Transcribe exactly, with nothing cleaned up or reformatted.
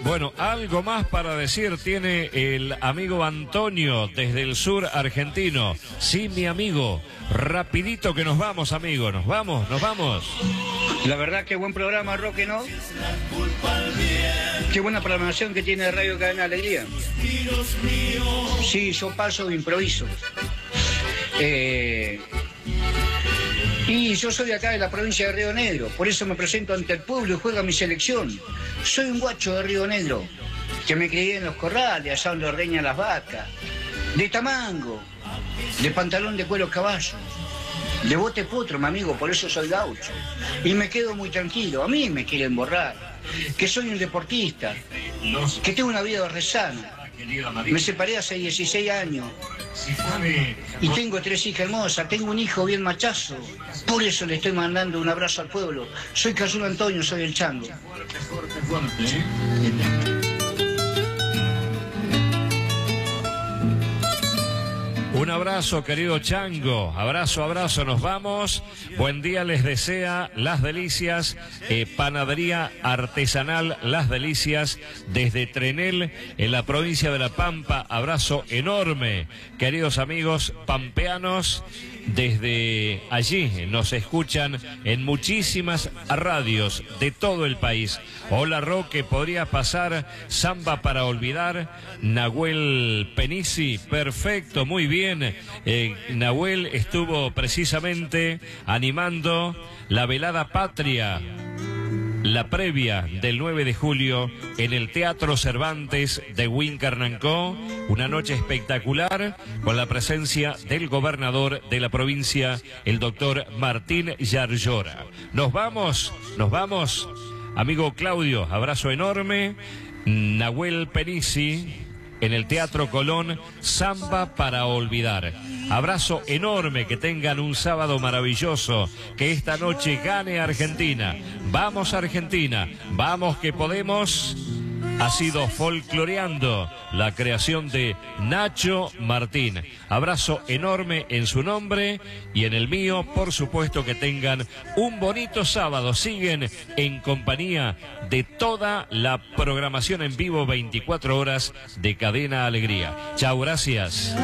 Bueno, algo más para decir tiene el amigo Antonio desde el sur argentino. Sí, mi amigo, rapidito que nos vamos, amigo, nos vamos, nos vamos. La verdad que buen programa, Roque, ¿no? Qué buena programación que tiene Radio Cadena Alegría. Sí, yo paso de improviso. Eh... Y yo soy de acá de la provincia de Río Negro, por eso me presento ante el pueblo y juego a mi selección. Soy un guacho de Río Negro, que me crié en los corrales, allá donde ordeñan las vacas, de tamango, de pantalón de cuero caballo, de bote potro, mi amigo, por eso soy gaucho. Y me quedo muy tranquilo, a mí me quieren borrar, que soy un deportista, que tengo una vida rezana. Me separé hace dieciséis años y tengo tres hijas hermosas, tengo un hijo bien machazo. Por eso le estoy mandando un abrazo al pueblo. Soy Casulo Antonio, soy el Chango. Un abrazo, querido Chango. Abrazo, abrazo, nos vamos. Buen día les desea Las Delicias, eh, Panadería Artesanal Las Delicias, desde Trenel, en la provincia de La Pampa. Abrazo enorme, queridos amigos pampeanos. Desde allí nos escuchan en muchísimas radios de todo el país. Hola, Roque, ¿podría pasar Samba para Olvidar? Nahuel Penisi, perfecto, muy bien. Eh, Nahuel estuvo precisamente animando la velada patria, la previa del nueve de julio en el Teatro Cervantes de Huincarnancó, una noche espectacular con la presencia del gobernador de la provincia, el doctor Martín Yarlora. Nos vamos, nos vamos, amigo Claudio, abrazo enorme. Nahuel Penisi en el Teatro Colón, Samba para Olvidar. Abrazo enorme, que tengan un sábado maravilloso, que esta noche gane Argentina. Vamos Argentina, vamos que podemos. Ha sido Folcloreando, la creación de Nacho Martín. Abrazo enorme en su nombre y en el mío, por supuesto que tengan un bonito sábado. Siguen en compañía de toda la programación en vivo veinticuatro horas de Cadena Alegría. Chao, gracias.